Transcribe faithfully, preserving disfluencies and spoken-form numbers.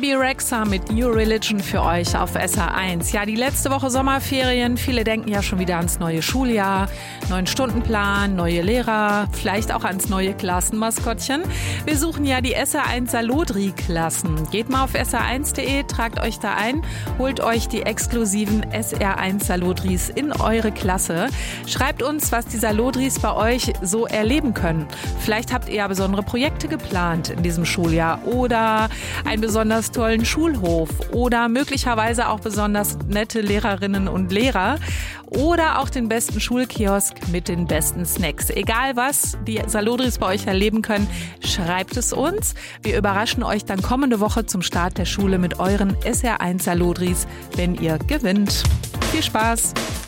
Bibi Rexha mit New Religion für euch auf S R eins. Ja, die letzte Woche Sommerferien. Viele denken ja schon wieder ans neue Schuljahr, neuen Stundenplan, neue Lehrer, vielleicht auch ans neue Klassenmaskottchen. Wir suchen ja die S R eins Salodri-Klassen. Geht mal auf S R eins punkt de, tragt euch da ein, holt euch die exklusiven S R eins Salodris in eure Klasse. Schreibt uns, was die Salodris bei euch so erleben können. Vielleicht habt ihr ja besondere Projekte geplant in diesem Schuljahr oder einen besonders tollen Schulhof oder möglicherweise auch besonders nette Lehrerinnen und Lehrer oder auch den besten Schulkiosk mit den besten Snacks. Egal was die Salodris bei euch erleben können, schreibt es uns. Wir überraschen euch dann kommende Woche zum Start der Schule mit euren S R eins Salodris, wenn ihr gewinnt. Viel Spaß!